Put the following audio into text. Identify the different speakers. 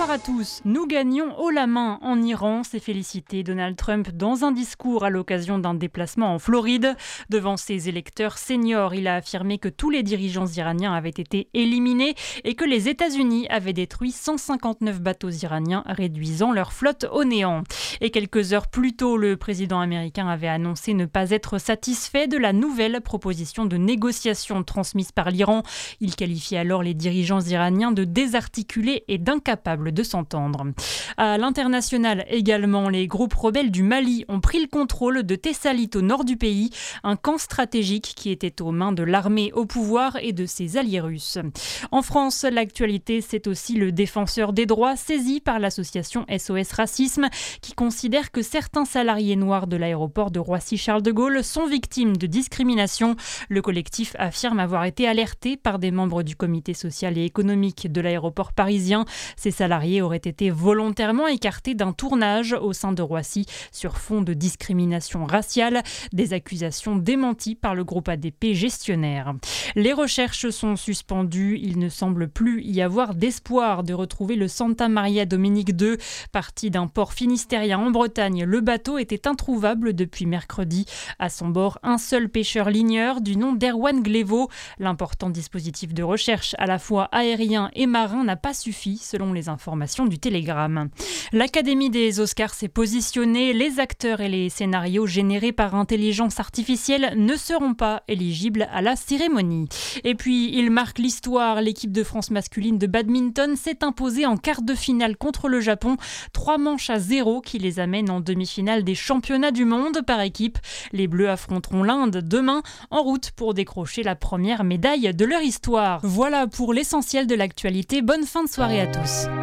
Speaker 1: Bonsoir à tous. Nous gagnons haut la main en Iran, s'est félicité Donald Trump dans un discours à l'occasion d'un déplacement en Floride. Devant ses électeurs seniors, il a affirmé que tous les dirigeants iraniens avaient été éliminés et que les États-Unis avaient détruit 159 bateaux iraniens, réduisant leur flotte au néant. Et quelques heures plus tôt, le président américain avait annoncé ne pas être satisfait de la nouvelle proposition de négociation transmise par l'Iran. Il qualifiait alors les dirigeants iraniens de désarticulés et d'incapables de s'entendre. À l'international également, les groupes rebelles du Mali ont pris le contrôle de Tessalit au nord du pays, un camp stratégique qui était aux mains de l'armée au pouvoir et de ses alliés russes. En France, l'actualité, c'est aussi le défenseur des droits saisi par l'association SOS Racisme qui considère que certains salariés noirs de l'aéroport de Roissy-Charles de Gaulle sont victimes de discrimination. Le collectif affirme avoir été alerté par des membres du comité social et économique de l'aéroport parisien. Ces salariés auraient été volontairement écartés d'un tournage au sein de Roissy sur fond de discrimination raciale, des accusations démenties par le groupe ADP gestionnaire. Les recherches sont suspendues, il ne semble plus y avoir d'espoir de retrouver le Santa Maria Dominique II. Parti d'un port finistérien en Bretagne, le bateau était introuvable depuis mercredi. À son bord, un seul pêcheur ligneur du nom d'Erwan Glevo. L'important dispositif de recherche à la fois aérien et marin n'a pas suffi, selon les informations du Télégramme. L'Académie des Oscars s'est positionnée. Les acteurs et les scénarios générés par intelligence artificielle ne seront pas éligibles à la cérémonie. Et puis, il marque l'histoire. L'équipe de France masculine de badminton s'est imposée en quart de finale contre le Japon. 3-0 qui les amène en demi-finale des championnats du monde par équipe. Les Bleus affronteront l'Inde demain, en route pour décrocher la première médaille de leur histoire. Voilà pour l'essentiel de l'actualité. Bonne fin de soirée à tous.